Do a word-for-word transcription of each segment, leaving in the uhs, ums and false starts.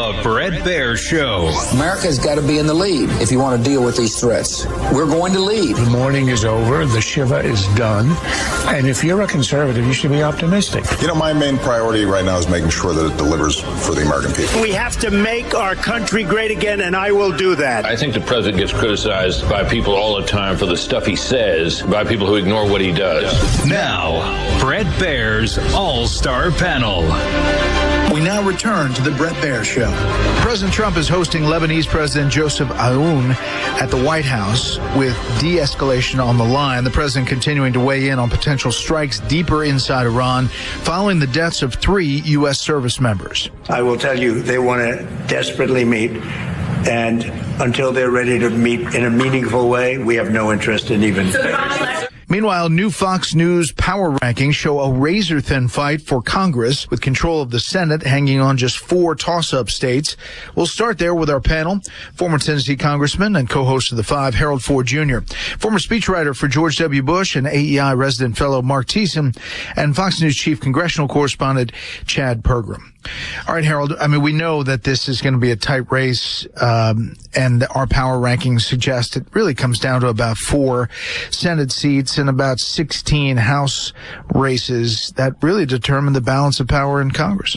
The Bret Baier Show. America's got to be in the lead if you want to deal with these threats. We're going to lead. The mourning is over. The Shiva is done. And if you're a conservative, you should be optimistic. You know, my main priority right now is making sure that it delivers for the American people. We have to make our country great again, and I will do that. I think the president gets criticized by people all the time for the stuff he says, by people who ignore what he does. Now, Bret Baier's All-Star Panel. We now return to the Bret Baier Show. President Trump is hosting Lebanese President Joseph Aoun at the White House with de-escalation on the line. The president continuing to weigh in on potential strikes deeper inside Iran following the deaths of three U S service members. I will tell you, they want to desperately meet, and until they're ready to meet in a meaningful way, we have no interest in even... Meanwhile, new Fox News power rankings show a razor-thin fight for Congress, with control of the Senate hanging on just four toss-up states. We'll start there with our panel. Former Tennessee Congressman and co-host of The Five, Harold Ford Junior Former speechwriter for George W. Bush and A E I resident fellow Mark Thiessen, and Fox News chief congressional correspondent Chad Pergram. All right, Harold, I mean, we know that this is going to be a tight race, um, and our power rankings suggest it really comes down to about four Senate seats and about sixteen House races that really determine the balance of power in Congress.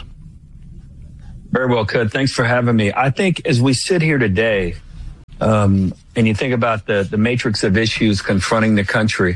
Very well, could. Thanks for having me. I think as we sit here today, um, and you think about the, the matrix of issues confronting the country,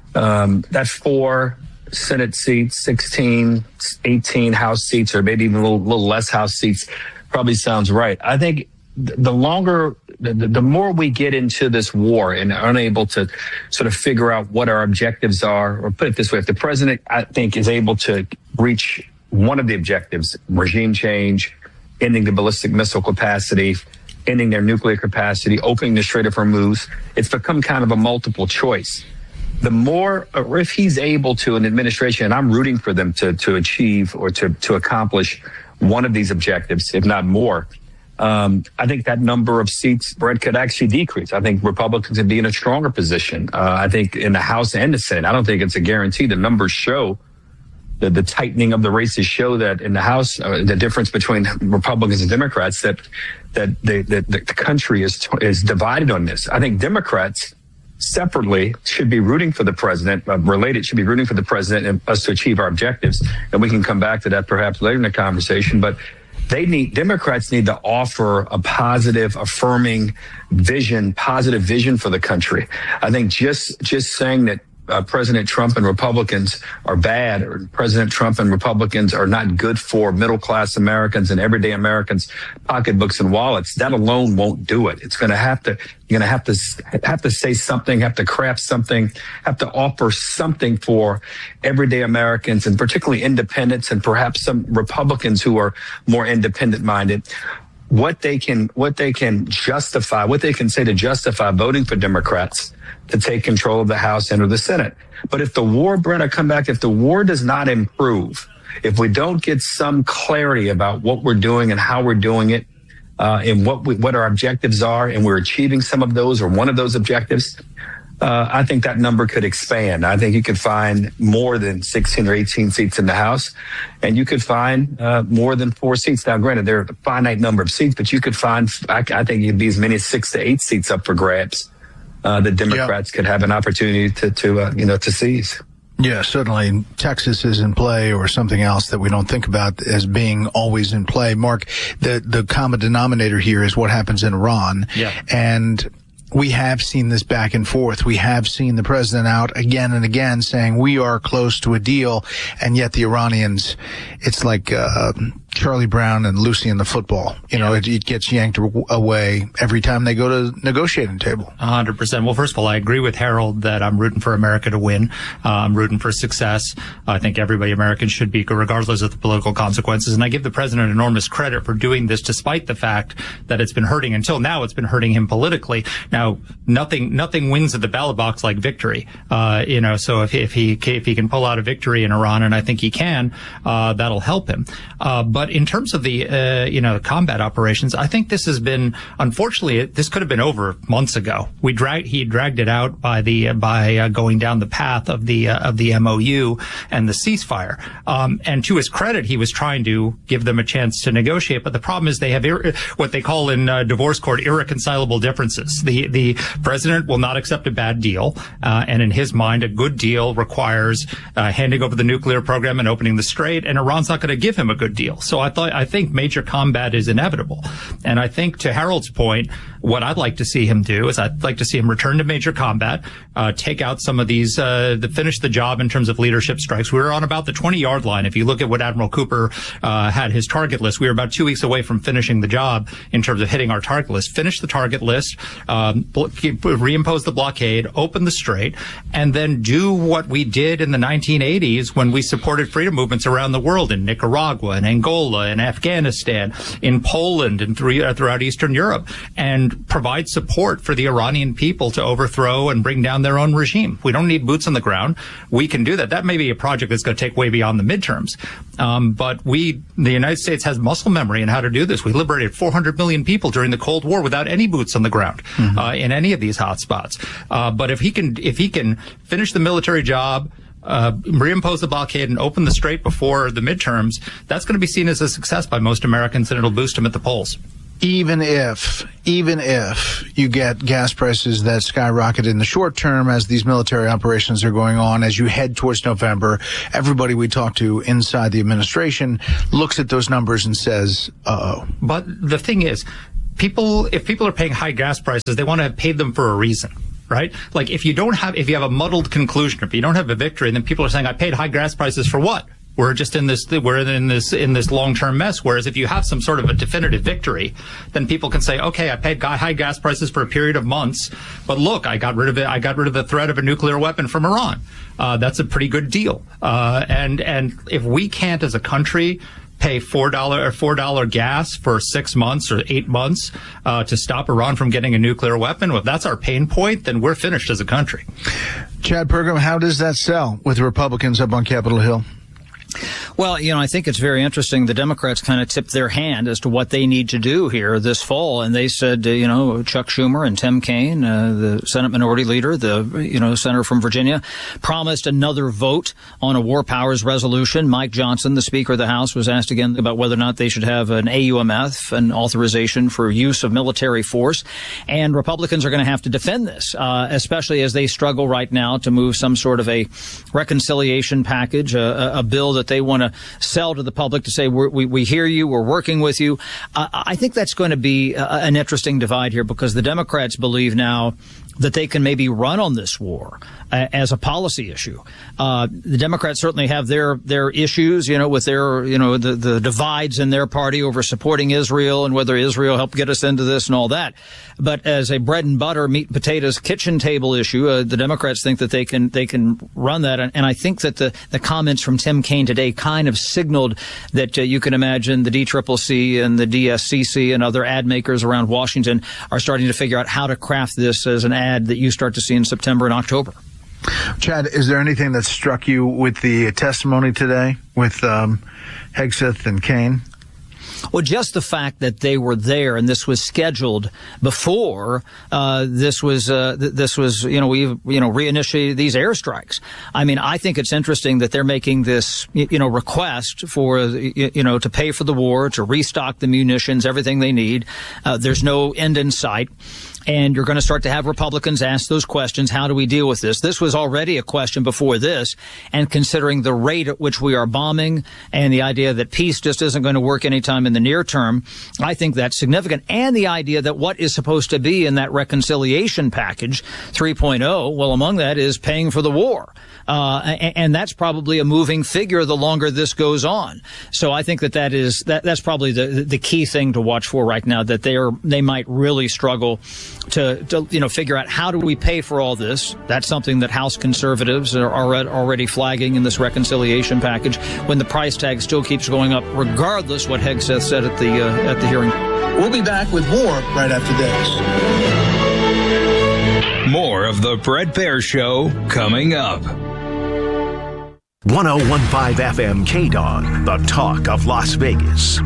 um, that four Senate seats, sixteen, eighteen House seats, or maybe even a little, little less House seats probably sounds right. I think the longer, the, the more we get into this war and are unable to sort of figure out what our objectives are, or put it this way, if the president, I think, is able to reach one of the objectives, regime change, ending the ballistic missile capacity, ending their nuclear capacity, opening the Strait of Hormuz, it's become kind of a multiple choice. The more, or if he's able to, an administration, and I'm rooting for them to to achieve or to to accomplish one of these objectives, if not more, um, I think that number of seats, Brett, could actually decrease. I think Republicans would be in a stronger position. Uh, I think in the House and the Senate, I don't think it's a guarantee. The numbers show, the, the tightening of the races show that in the House, uh, the difference between Republicans and Democrats, that that the, the, the country is is divided on this. I think Democrats separately should be rooting for the president, uh, related should be rooting for the president and us to achieve our objectives. And we can come back to that perhaps later in the conversation. But they need, Democrats need to offer a positive, affirming vision, positive vision for the country. I think just, just saying that Uh, President Trump and Republicans are bad, or President Trump and Republicans are not good for middle-class Americans and everyday Americans' pocketbooks and wallets, that alone won't do it. It's going to have to, you're going to have to have to say something, have to craft something, have to offer something for everyday Americans, and particularly independents and perhaps some Republicans who are more independent-minded. What they can, what they can justify, what they can say to justify voting for Democrats to take control of the House and or the Senate. But if the war, Brent, I come back, if the war does not improve, if we don't get some clarity about what we're doing and how we're doing it, uh, and what we, what our objectives are, and we're achieving some of those or one of those objectives, uh, I think that number could expand. I think you could find more than sixteen or eighteen seats in the House, and you could find uh, more than four seats. Now, granted, there are a finite number of seats, but you could find, I, I think it'd be as many as six to eight seats up for grabs. Uh, the Democrats yeah. could have an opportunity to, to uh, you know, to seize. Yeah, certainly Texas is in play, or something else that we don't think about as being always in play. Mark, the, the common denominator here is what happens in Iran. Yeah. And we have seen this back and forth. We have seen the president out again and again saying we are close to a deal, and yet the Iranians, it's like uh, Charlie Brown and Lucy in the football. You know, it, it gets yanked away every time they go to the negotiating table. A hundred percent. Well, first of all, I agree with Harold that I'm rooting for America to win. Uh, I'm rooting for success. I think everybody American should be, regardless of the political consequences. And I give the president enormous credit for doing this, despite the fact that it's been hurting, until now, it's been hurting him politically. Now, nothing, nothing wins at the ballot box like victory. Uh, you know, so if, if he, if he can pull out a victory in Iran, and I think he can, uh, that'll help him. Uh, but but in terms of the, uh, you know, combat operations, I think this has been, unfortunately, this could have been over months ago. We dragged, he dragged it out by the, by uh, going down the path of the, uh, of the M O U and the ceasefire. Um, and to his credit, he was trying to give them a chance to negotiate. But the problem is they have ir- what they call in uh, divorce court irreconcilable differences. The, the president will not accept a bad deal. Uh, and in his mind, a good deal requires uh, handing over the nuclear program and opening the Strait, and Iran's not going to give him a good deal. So I thought, I think major combat is inevitable. And I think, to Harold's point, what I'd like to see him do is I'd like to see him return to major combat, uh, take out some of these, uh, the finish the job in terms of leadership strikes. We were on about the twenty-yard line. If you look at what Admiral Cooper uh, had his target list, we were about two weeks away from finishing the job in terms of hitting our target list. Finish the target list, um, reimpose the blockade, open the Strait, and then do what we did in the nineteen eighties when we supported freedom movements around the world in Nicaragua, in Angola, in Afghanistan, in Poland, and throughout Eastern Europe, and provide support for the Iranian people to overthrow and bring down their own regime. We don't need boots on the ground. We can do that. That may be a project that's going to take way beyond the midterms. Um, but we, the United States, has muscle memory in how to do this. We liberated four hundred million people during the Cold War without any boots on the ground mm-hmm. uh, in any of these hotspots. Uh, but if he can, if he can finish the military job, Uh, reimpose the blockade and open the Strait before the midterms, that's going to be seen as a success by most Americans, and it'll boost him at the polls. Even if, even if you get gas prices that skyrocket in the short term as these military operations are going on, as you head towards November, everybody we talk to inside the administration looks at those numbers and says, uh-oh. But the thing is, people, if people are paying high gas prices, they want to have paid them for a reason. Right? Like, if you don't have, if you have a muddled conclusion, if you don't have a victory, then people are saying, I paid high gas prices for what? We're just in this, we're in this, in this long-term mess. Whereas if you have some sort of a definitive victory, then people can say, okay, I paid high gas prices for a period of months, but look, I got rid of it. I got rid of the threat of a nuclear weapon from Iran. Uh, that's a pretty good deal. Uh, and, and if we can't as a country pay four dollars or four dollar gas for six months or eight months uh, to stop Iran from getting a nuclear weapon, well, if that's our pain point, then we're finished as a country. Chad Pergram, how does that sell with Republicans up on Capitol Hill? Well, you know, I think it's very interesting. The Democrats kind of tipped their hand as to what they need to do here this fall. And they said, uh, you know, Chuck Schumer and Tim Kaine, uh, the Senate Minority Leader, the, you know, senator from Virginia, promised another vote on a war powers resolution. Mike Johnson, the Speaker of the House, was asked again about whether or not they should have an A U M F, an authorization for use of military force. And Republicans are going to have to defend this, uh, especially as they struggle right now to move some sort of a reconciliation package, a, a bill that they want to sell to the public to say, we're, we we hear you, we're working with you. Uh, I think that's going to be uh, an interesting divide here, because the Democrats believe now that they can maybe run on this war uh, as a policy issue. Uh, the Democrats certainly have their their issues, you know, with their, you know, the, the divides in their party over supporting Israel and whether Israel helped get us into this and all that. But as a bread and butter, meat and potatoes kitchen table issue, uh, the Democrats think that they can they can run that. And, and I think that the, the comments from Tim Kaine today kind of signaled that uh, you can imagine the D C C C and the D S C C and other ad makers around Washington are starting to figure out how to craft this as an ad that you start to see in September and October. Chad, is there anything that struck you with the testimony today with um, Hegseth and Kaine? Well, just the fact that they were there and this was scheduled before uh, this was uh, th- this was you know we you know reinitiated these airstrikes. I mean, I think it's interesting that they're making this you know request for you know to pay for the war, to restock the munitions, everything they need. Uh, there's no end in sight. And you're going to start to have Republicans ask those questions. How do we deal with this? This was already a question before this. And considering the rate at which we are bombing and the idea that peace just isn't going to work anytime in the near term, I think that's significant. And the idea that what is supposed to be in that reconciliation package three point oh, well, among that is paying for the war. Uh, and, and that's probably a moving figure the longer this goes on. So I think that that is that that's probably the the key thing to watch for right now, that they are they might really struggle to, to you know figure out how do we pay for all this. That's something that House conservatives are already flagging in this reconciliation package, when the price tag still keeps going up, regardless what Hegseth said at the uh, at the hearing. We'll be back with more right after this. More of the Bret Baier Show coming up. one oh one point five F M K-Dog, the talk of Las Vegas.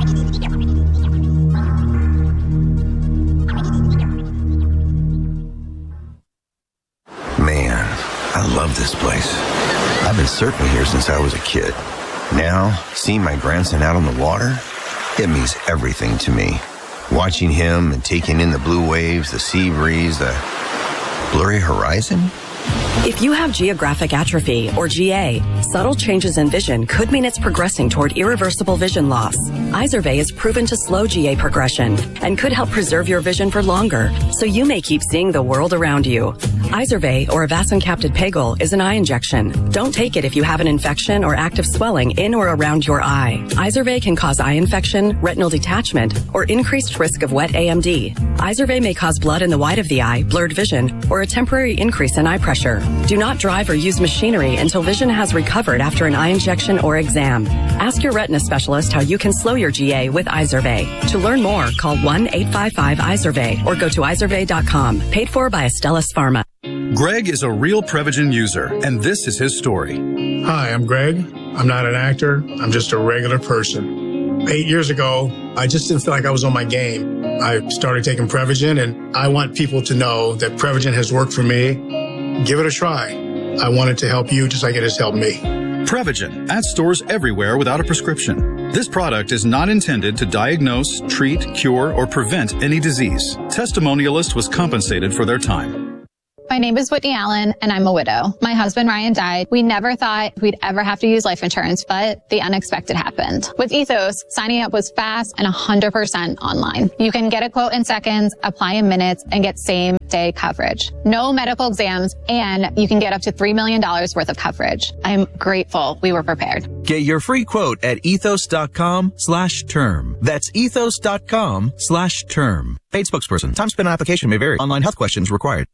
Man, I love this place. I've been surfing here since I was a kid. Now, seeing my grandson out on the water, it means everything to me. Watching him and taking in the blue waves, the sea breeze, the blurry horizon. If you have geographic atrophy, or G A, subtle changes in vision could mean it's progressing toward irreversible vision loss. Izervay is proven to slow G A progression and could help preserve your vision for longer, so you may keep seeing the world around you. Izervay, or avacincaptad pegol, is an eye injection. Don't take it if you have an infection or active swelling in or around your eye. Izervay can cause eye infection, retinal detachment, or increased risk of wet A M D. Izervay may cause blood in the white of the eye, blurred vision, or a temporary increase in eye pressure. Do not drive or use machinery until vision has recovered after an eye injection or exam. Ask your retina specialist how you can slow your G A with Izervay. To learn more, call one eight five five Izervay or go to izervay dot com. Paid for by Astellas Pharma. Greg is a real Prevagen user, and this is his story. Hi, I'm Greg. I'm not an actor. I'm just a regular person. Eight years ago, I just didn't feel like I was on my game. I started taking Prevagen, and I want people to know that Prevagen has worked for me. Give it a try. I want it to help you just like it has helped me. Prevagen, at stores everywhere without a prescription. This product is not intended to diagnose, treat, cure, or prevent any disease. Testimonialist was compensated for their time. My name is Whitney Allen, and I'm a widow. My husband, Ryan, died. We never thought we'd ever have to use life insurance, but the unexpected happened. With Ethos, signing up was fast and one hundred percent online. You can get a quote in seconds, apply in minutes, and get same-day coverage. No medical exams, and you can get up to three million dollars worth of coverage. I'm grateful we were prepared. Get your free quote at ethos.com slash term. That's ethos.com slash term. Paid spokesperson. Time spent on application may vary. Online health questions required.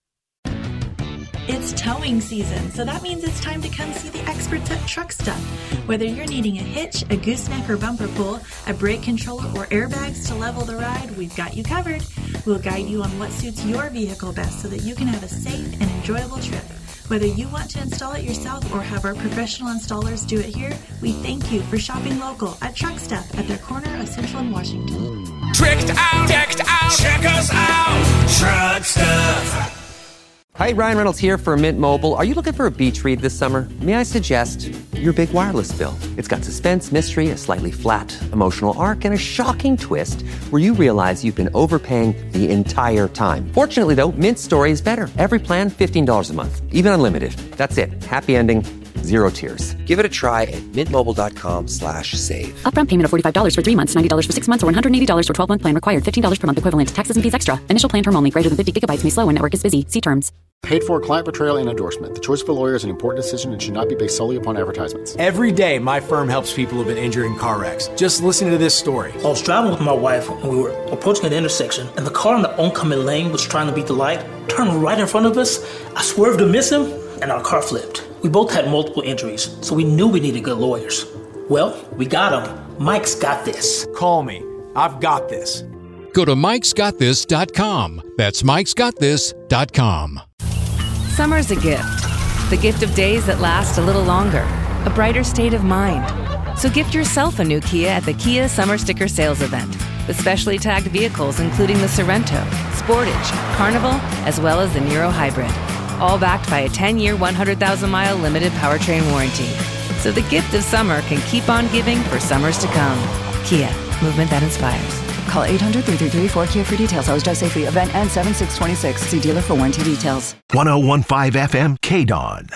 It's towing season, so that means it's time to come see the experts at Truck Stuff. Whether you're needing a hitch, a gooseneck or bumper pull, a brake controller, or airbags to level the ride, we've got you covered. We'll guide you on what suits your vehicle best so that you can have a safe and enjoyable trip. Whether you want to install it yourself or have our professional installers do it here, we thank you for shopping local at Truck Stuff at their corner of Central and Washington. Tricked out, decked out, check us out, Truck Stuff. Hi, Ryan Reynolds here for Mint Mobile. Are you looking for a beach read this summer? May I suggest your big wireless bill? It's got suspense, mystery, a slightly flat, emotional arc, and a shocking twist where you realize you've been overpaying the entire time. Fortunately, though, Mint's story is better. Every plan, fifteen dollars a month, even unlimited. That's it. Happy ending, zero tears. Give it a try at mintmobile.com slash save. Upfront payment of forty-five dollars for three months, ninety dollars for six months, or one hundred eighty dollars for twelve-month plan required. fifteen dollars per month equivalent. Taxes and fees extra. Initial plan term only. Greater than fifty gigabytes may slow when network is busy. See terms. Paid for client portrayal and endorsement. The choice of a lawyer is an important decision and should not be based solely upon advertisements. Every day, my firm helps people who've been injured in car wrecks. Just listen to this story. I was driving with my wife and we were approaching an intersection, and the car in the oncoming lane was trying to beat the light, turned right in front of us. I swerved to miss him, and our car flipped. We both had multiple injuries, so we knew we needed good lawyers. Well, we got them. Mike's got this. Call me. I've got this. Go to mikes got this dot com. That's mikes got this dot com. Summer's a gift. The gift of days that last a little longer. A brighter state of mind. So gift yourself a new Kia at the Kia Summer Sticker Sales Event. With specially tagged vehicles including the Sorrento, Sportage, Carnival, as well as the Niro Hybrid. All backed by a ten-year, one hundred thousand mile limited powertrain warranty. So the gift of summer can keep on giving for summers to come. Kia, movement that inspires. Call eight hundred, three three three, four K I A for details. Always drive safely. Event ends seven six twenty-six. See dealer for warranty details. one oh one point five F M K-Dog.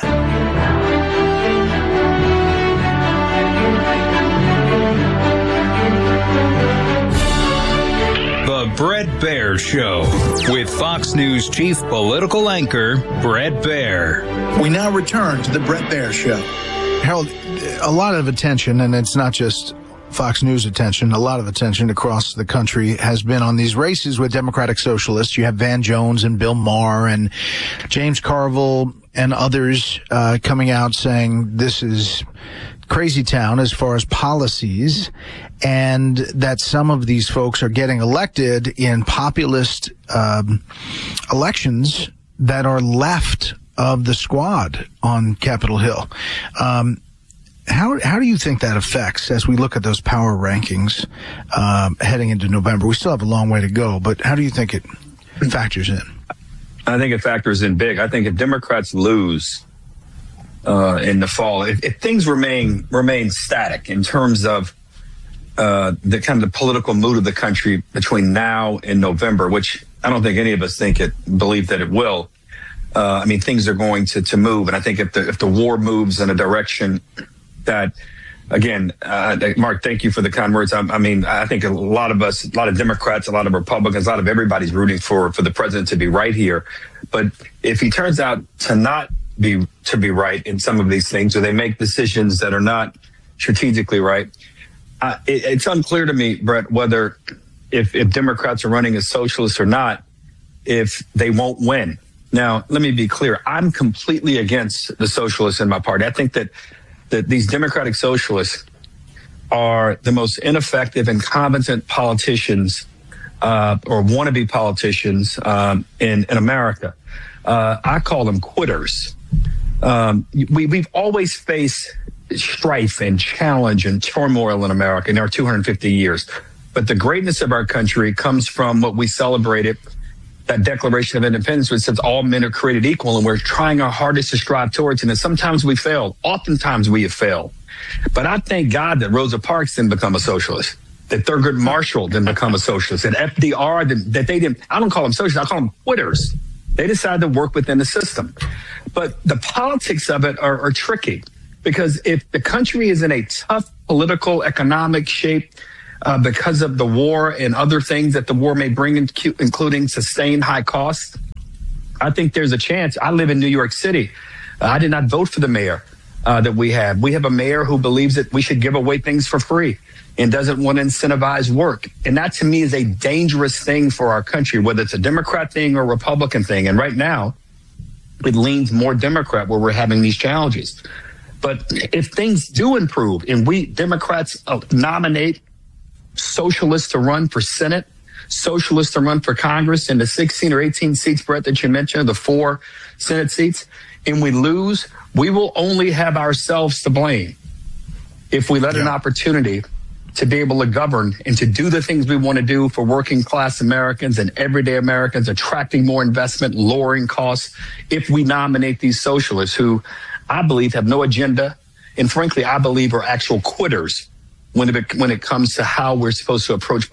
The Bret Baier Show with Fox News chief political anchor Bret Baier. We now return to the Bret Baier Show. Harold, a lot of attention, and it's not just Fox News attention, a lot of attention across the country has been on these races with Democratic Socialists. You have Van Jones and Bill Maher and James Carville and others uh, coming out saying this is crazy town as far as policies, and that some of these folks are getting elected in populist um, elections that are left of the squad on Capitol Hill. Um, how how do you think that affects as we look at those power rankings um, heading into November? We still have a long way to go, but how do you think it factors in? I think it factors in big. I think if Democrats lose uh, in the fall, if, if things remain remain static in terms of uh, the kind of the political mood of the country between now and November, which I don't think any of us think it believe that it will. Uh, I mean, things are going to, to move. And I think if the, if the war moves in a direction that, again, uh, Mark, thank you for the kind words. I, I mean, I think a lot of us, a lot of Democrats, a lot of Republicans, a lot of everybody's rooting for, for the president to be right here. But if he turns out to not be, to be right in some of these things, or they make decisions that are not strategically right, uh, it, it's unclear to me, Brett, whether if, if Democrats are running as socialists or not, if they won't win. Now, let me be clear. I'm completely against the socialists in my party. I think that, that these Democratic socialists are the most ineffective and incompetent politicians uh, or wannabe politicians um, in, in America. Uh, I call them quitters. Um, we, we've always faced strife and challenge and turmoil in America in our two hundred fifty years. But the greatness of our country comes from what we celebrated, that Declaration of Independence, which says all men are created equal, and we're trying our hardest to strive towards it. And sometimes we fail. Oftentimes we have failed. But I thank God that Rosa Parks didn't become a socialist, that Thurgood Marshall didn't become a socialist, that F D R, didn't, that they didn't, I don't call them socialists, I call them quitters. They decided to work within the system. But the politics of it are, are tricky, because if the country is in a tough political, economic shape, Uh, because of the war and other things that the war may bring, in, including sustained high costs, I think there's a chance. I live in New York City. Uh, I did not vote for the mayor uh, that we have. We have a mayor who believes that we should give away things for free and doesn't want to incentivize work. And that, to me, is a dangerous thing for our country, whether it's a Democrat thing or a Republican thing. And right now, it leans more Democrat where we're having these challenges. But if things do improve and we Democrats uh, nominate socialists to run for Senate, socialists to run for Congress, and the sixteen or eighteen seats, Brett, that you mentioned, the four Senate seats, and we lose, we will only have ourselves to blame if we let yeah. an opportunity to be able to govern and to do the things we want to do for working class Americans and everyday Americans, attracting more investment, lowering costs, if we nominate these socialists who I believe have no agenda, and frankly, I believe are actual quitters when it when it comes to how we're supposed to approach